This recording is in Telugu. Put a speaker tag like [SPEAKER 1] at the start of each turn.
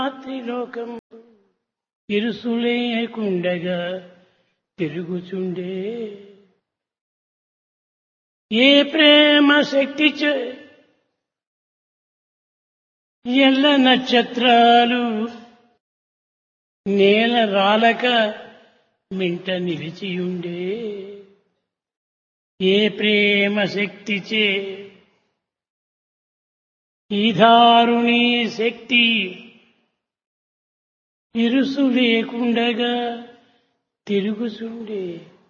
[SPEAKER 1] త్రిలోకం ఇరుసులేకుండగా తిరుగుచుండే ఏ ప్రేమ శక్తి ఎల్ల నక్షత్రాలు నేల రాలక మింట నిలిచియుండే ఏ ప్రేమ శక్తిచే ఈ దారుణీ శక్తి ఇరుసు లేకుండగా తిరుగుచుండే